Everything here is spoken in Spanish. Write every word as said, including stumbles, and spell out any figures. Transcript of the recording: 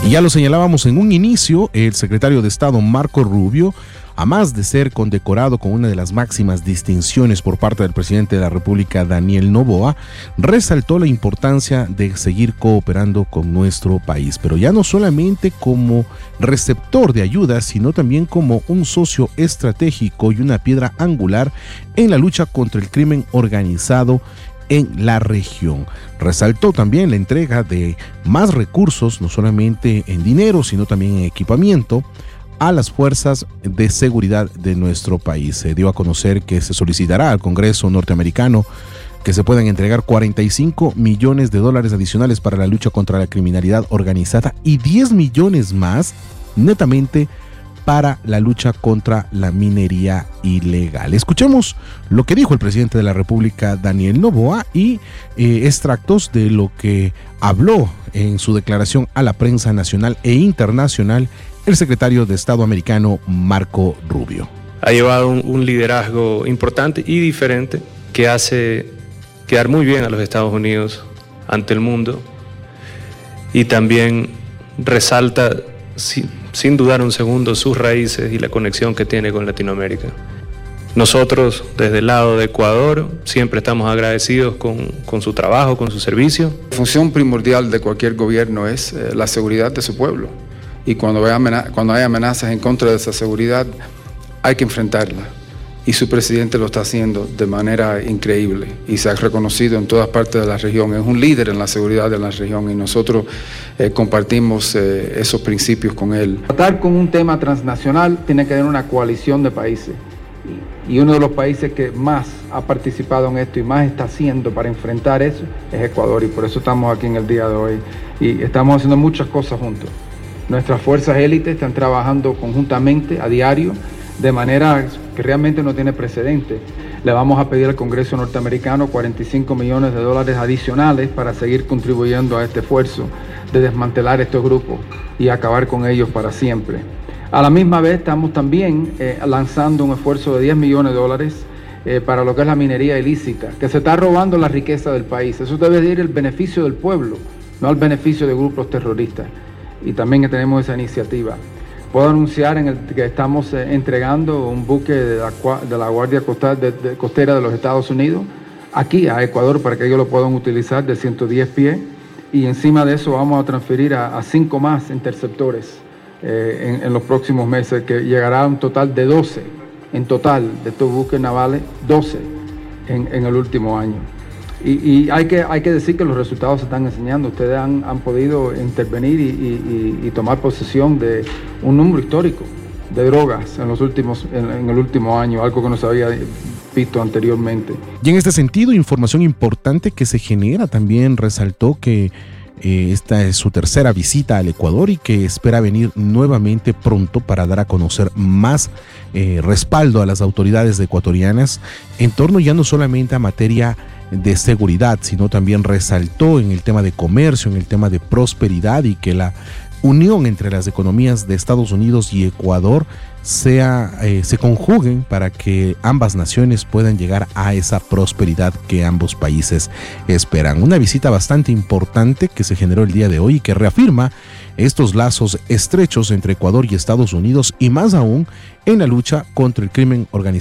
Y ya lo señalábamos en un inicio, el secretario de Estado Marco Rubio, además de ser condecorado con una de las máximas distinciones por parte del presidente de la República, Daniel Noboa, resaltó la importancia de seguir cooperando con nuestro país, pero ya no solamente como receptor de ayuda, sino también como un socio estratégico y una piedra angular en la lucha contra el crimen organizado en la región. Resaltó también la entrega de más recursos, no solamente en dinero, sino también en equipamiento, a las fuerzas de seguridad de nuestro país. Se dio a conocer que se solicitará al Congreso norteamericano que se puedan entregar cuarenta y cinco millones de dólares adicionales para la lucha contra la criminalidad organizada y diez millones más netamente para la lucha contra la minería ilegal. Escuchemos lo que dijo el presidente de la República, Daniel Noboa, y eh, extractos de lo que habló en su declaración a la prensa nacional e internacional el secretario de Estado americano Marco Rubio. Ha llevado un, un liderazgo importante y diferente que hace quedar muy bien a los Estados Unidos ante el mundo y también resalta sin, sin dudar un segundo sus raíces y la conexión que tiene con Latinoamérica. Nosotros desde el lado de Ecuador siempre estamos agradecidos con, con su trabajo, con su servicio. La función primordial de cualquier gobierno es eh, la seguridad de su pueblo. Y cuando hay, amenazas, cuando hay amenazas en contra de esa seguridad, hay que enfrentarla. Y su presidente lo está haciendo de manera increíble y se ha reconocido en todas partes de la región. Es un líder en la seguridad de la región y nosotros eh, compartimos eh, esos principios con él. Tratar con un tema transnacional tiene que tener una coalición de países. Y uno de los países que más ha participado en esto y más está haciendo para enfrentar eso es Ecuador. Y por eso estamos aquí en el día de hoy. Y estamos haciendo muchas cosas juntos. Nuestras fuerzas élites están trabajando conjuntamente a diario de manera que realmente no tiene precedente. Le vamos a pedir al Congreso norteamericano cuarenta y cinco millones de dólares adicionales para seguir contribuyendo a este esfuerzo de desmantelar estos grupos y acabar con ellos para siempre. A la misma vez estamos también eh, lanzando un esfuerzo de diez millones de dólares eh, para lo que es la minería ilícita, que se está robando la riqueza del país. Eso debe ir el beneficio del pueblo, no al beneficio de grupos terroristas. Y también tenemos esa iniciativa. Puedo anunciar en el que estamos eh, entregando un buque de la, de la Guardia Costera de, de, Costera de los Estados Unidos aquí a Ecuador para que ellos lo puedan utilizar de ciento diez pies y encima de eso vamos a transferir a, a cinco más interceptores eh, en, en los próximos meses, que llegará a un total de doce en total de estos buques navales, doce en, en el último año. Y, y hay, que, hay que decir que los resultados se están enseñando. Ustedes han, han podido intervenir y, y, y tomar posesión de un número histórico de drogas en, los últimos, en, en el último año, algo que no se había visto anteriormente. Y en este sentido, información importante que se genera, también resaltó que eh, esta es su tercera visita al Ecuador y que espera venir nuevamente pronto para dar a conocer más eh, respaldo a las autoridades ecuatorianas en torno ya no solamente a materia de seguridad, sino también resaltó en el tema de comercio, en el tema de prosperidad y que la unión entre las economías de Estados Unidos y Ecuador sea, eh, se conjuguen para que ambas naciones puedan llegar a esa prosperidad que ambos países esperan. Una visita bastante importante que se generó el día de hoy y que reafirma estos lazos estrechos entre Ecuador y Estados Unidos y más aún en la lucha contra el crimen organizado